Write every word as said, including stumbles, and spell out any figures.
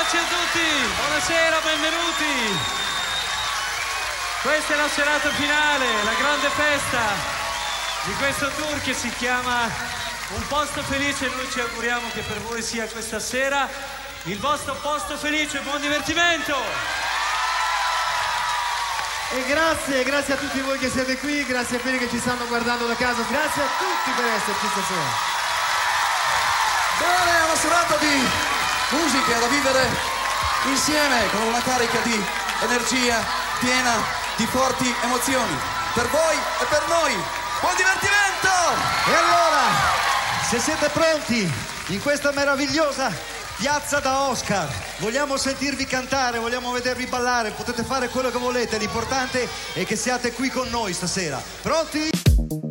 Buonanotte a tutti, buonasera, benvenuti. Questa è la serata finale, la grande festa di questo tour che si chiama Un Posto Felice. Noi ci auguriamo che per voi sia questa sera il vostro posto felice. Buon divertimento! E grazie, grazie a tutti voi che siete qui, grazie a quelli che ci stanno guardando da casa, grazie a tutti per esserci stasera. Bene, è una serata di musica da vivere insieme con una carica di energia piena di forti emozioni. Per voi e per noi, buon divertimento! E allora, se siete pronti in questa meravigliosa piazza da Oscar, vogliamo sentirvi cantare, vogliamo vedervi ballare, potete fare quello che volete, l'importante è che siate qui con noi stasera. Pronti?